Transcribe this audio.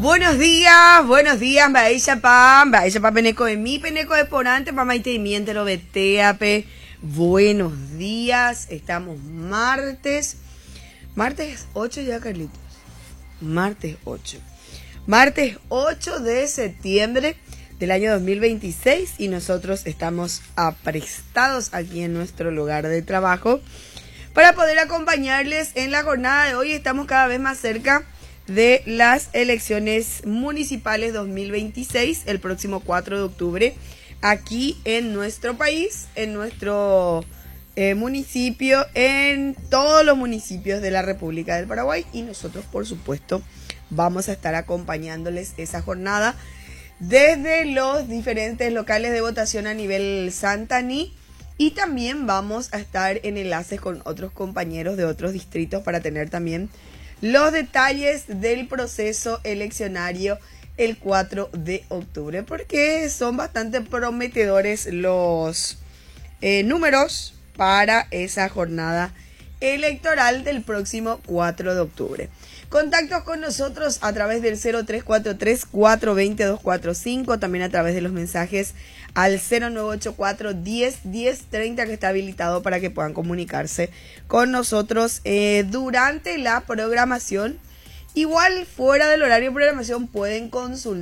buenos días, Baisha pa peneco de mi, peneco de porante, pa maite miente lo beteape. Buenos días, estamos martes 8 ya, Carlitos. Martes 8 de septiembre del año 2026 y nosotros estamos aprestados aquí en nuestro lugar de trabajo para poder acompañarles en la jornada de hoy. Estamos cada vez más cerca de las elecciones municipales 2026, el próximo 4 de octubre, aquí en nuestro país, en nuestro municipio, en todos los municipios de la República del Paraguay, y nosotros, por supuesto, vamos a estar acompañándoles esa jornada desde los diferentes locales de votación a nivel Santaní, y también vamos a estar en enlaces con otros compañeros de otros distritos para tener también los detalles del proceso eleccionario el 4 de octubre, porque son bastante prometedores los números para esa jornada electoral del próximo 4 de octubre. Contactos con nosotros a través del 0343-420-245, también a través de los mensajes al 0984-10-1030, que está habilitado para que puedan comunicarse con nosotros durante la programación. Igual fuera del horario de programación pueden consultar